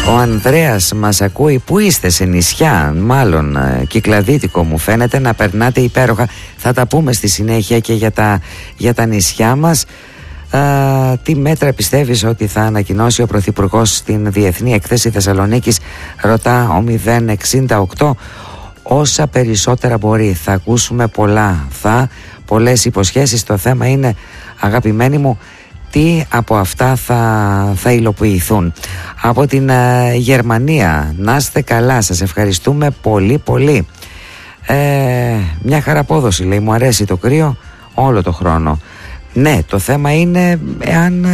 Ο Ανδρέας μας ακούει. Πού είστε? Σε νησιά? Μάλλον Κυκλαδίτικο μου φαίνεται. Να περνάτε υπέροχα. Θα τα πούμε στη συνέχεια και για τα νησιά μας. Τι μέτρα πιστεύεις ότι θα ανακοινώσει ο Πρωθυπουργός στην Διεθνή Εκθέση Θεσσαλονίκης? Ρωτά ο 068. Όσα περισσότερα μπορεί. Θα ακούσουμε πολλά. Πολλές υποσχέσεις. Το θέμα είναι, αγαπημένοι μου, τι από αυτά θα υλοποιηθούν. Από την Γερμανία, να είστε καλά, σας ευχαριστούμε πολύ πολύ. Μια χαραπόδοση, λέει, μου αρέσει το κρύο όλο το χρόνο. Ναι, το θέμα είναι εάν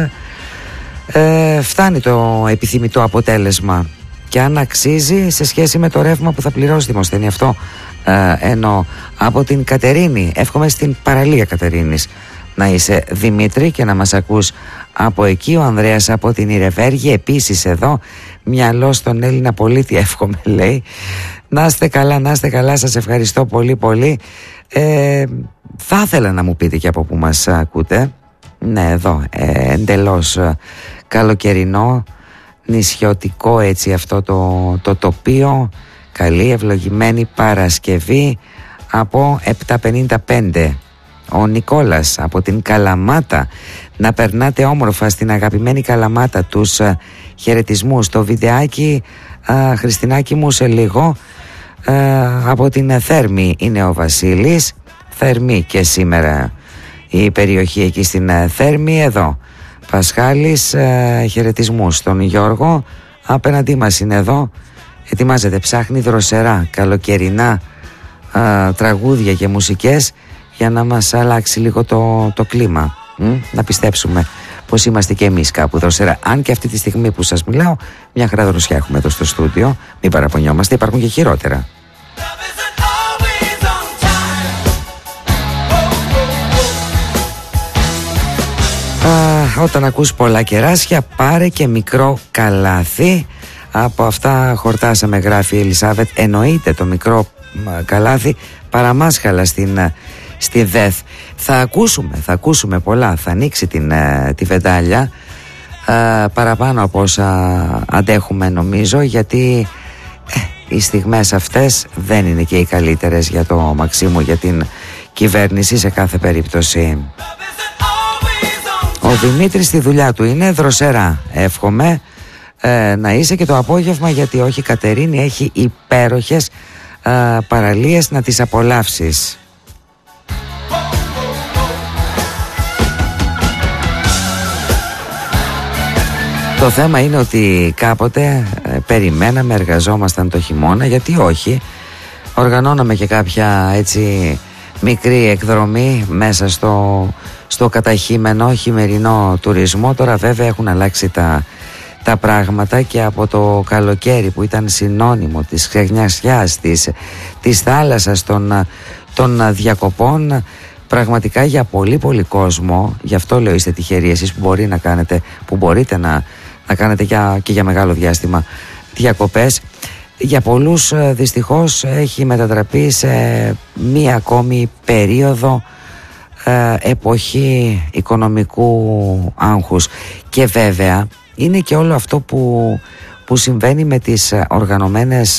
φτάνει το επιθυμητό αποτέλεσμα και αν αξίζει σε σχέση με το ρεύμα που θα πληρώσει δημοσθένη. Αυτό εννοώ. Από την Κατερίνη, εύχομαι στην παραλία Κατερίνης να είσαι, Δημήτρη, και να μας ακούς από εκεί. Ο Ανδρέας από την Ιρεβέργη επίσης εδώ, μυαλό στον Έλληνα πολίτη εύχομαι, λέει. Να είστε καλά, σας ευχαριστώ πολύ πολύ. Θα ήθελα να μου πείτε και από που μας ακούτε. Ναι, εδώ εντελώς καλοκαιρινό, νησιωτικό έτσι αυτό το τοπίο. Καλή ευλογημένη Παρασκευή από 7:55. Ο Νικόλας από την Καλαμάτα. Να περνάτε όμορφα στην αγαπημένη Καλαμάτα. Τους χαιρετισμούς. Το βιντεάκι, Χριστινάκη μου, σε λίγο. Από την Θέρμη είναι ο Βασίλης. Θέρμη και σήμερα η περιοχή εκεί στην Θέρμη. Εδώ Πασχάλης, χαιρετισμούς στον Γιώργο. Απέναντί μας είναι εδώ. Ετοιμάζεται, ψάχνει δροσερά καλοκαιρινά τραγούδια και μουσικές για να μας αλλάξει λίγο το κλίμα. Να πιστέψουμε πως είμαστε και εμείς κάπου δροσερά. Αν και αυτή τη στιγμή που σας μιλάω, μια χαρά δροσιά έχουμε εδώ στο στούντιο. Μην παραπονιόμαστε, υπάρχουν και χειρότερα. Όταν ακούς πολλά κεράσια, πάρε και μικρό καλάθι. Από αυτά χορτάσαμε, γράφει η Ελισάβετ. Εννοείται το μικρό καλάθι, παραμάσχαλα στη ΔΕΘ. Θα ακούσουμε πολλά. Θα ανοίξει τη βεντάλια παραπάνω από όσα αντέχουμε, νομίζω, γιατί οι στιγμές αυτές δεν είναι και οι καλύτερες για το Μαξίμου, για την κυβέρνηση σε κάθε περίπτωση. Ο Δημήτρης στη δουλειά του είναι δροσερά. Εύχομαι να είσαι και το απόγευμα, γιατί όχι, Κατερίνη έχει υπέροχες παραλίες να τις απολαύσεις. Το θέμα είναι ότι κάποτε περιμέναμε, εργαζόμασταν το χειμώνα, γιατί όχι, οργανώναμε και κάποια έτσι μικρή εκδρομή μέσα στο καταχείμενο χειμερινό τουρισμό. Τώρα βέβαια έχουν αλλάξει τα πράγματα και από το καλοκαίρι που ήταν συνώνυμο της ξεγνιασιάς, της θάλασσας, των διακοπών, πραγματικά για πολύ πολύ κόσμο. Γι' αυτό λέω, είστε τυχεροί εσείς που μπορείτε να κάνετε και για μεγάλο διάστημα διακοπές. Για πολλούς δυστυχώς έχει μετατραπεί σε μία ακόμη περίοδο, εποχή οικονομικού άγχους. Και βέβαια είναι και όλο αυτό που συμβαίνει με τις οργανωμένες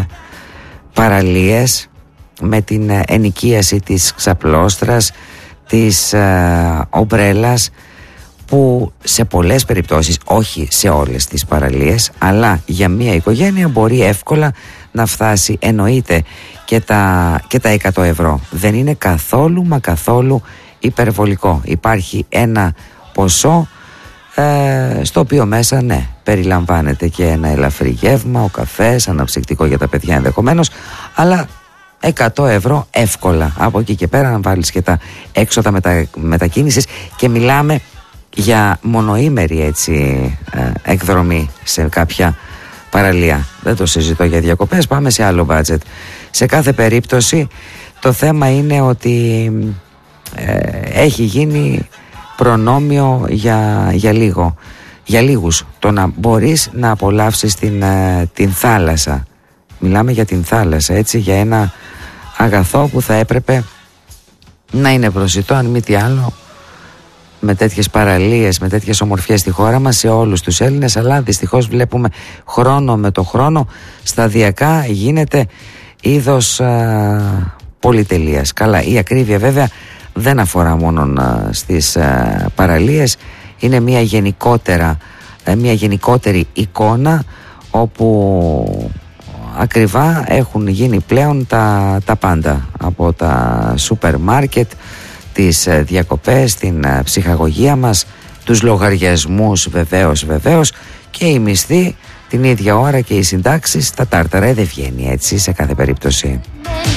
παραλίες, με την ενοικίαση της ξαπλώστρας, της ομπρέλας, που σε πολλές περιπτώσεις, όχι σε όλες τις παραλίες, αλλά για μια οικογένεια μπορεί εύκολα να φτάσει, εννοείται, και τα 100 ευρώ. Δεν είναι καθόλου μα καθόλου υπερβολικό. Υπάρχει ένα ποσό στο οποίο μέσα, ναι, περιλαμβάνεται και ένα ελαφρύ γεύμα, ο καφές, αναψυκτικό για τα παιδιά ενδεχομένως, αλλά 100 ευρώ εύκολα. Από εκεί και πέρα να βάλεις και τα έξοδα μετακίνησης, και μιλάμε για μονοήμερη έτσι εκδρομή σε κάποια παραλία. Δεν το συζητώ για διακοπές, πάμε σε άλλο budget. Σε κάθε περίπτωση το θέμα είναι ότι έχει γίνει προνόμιο για λίγους το να μπορείς να απολαύσεις την θάλασσα. Μιλάμε για την θάλασσα, έτσι, για ένα αγαθό που θα έπρεπε να είναι προσιτό, αν μη τι άλλο, με τέτοιες παραλίες, με τέτοιες ομορφιές στη χώρα μας, σε όλους τους Έλληνες, αλλά δυστυχώς βλέπουμε χρόνο με το χρόνο σταδιακά γίνεται είδος πολυτελείας. Καλά, η ακρίβεια βέβαια δεν αφορά μόνο στις παραλίες, είναι μια γενικότερη εικόνα όπου ακριβά έχουν γίνει πλέον τα πάντα, από τα σούπερ μάρκετ, τις διακοπές, την ψυχαγωγία μας, τους λογαριασμούς βεβαίως, και οι μισθοί την ίδια ώρα και οι συντάξεις, τα τάρταρα. Δεν βγαίνει έτσι σε κάθε περίπτωση.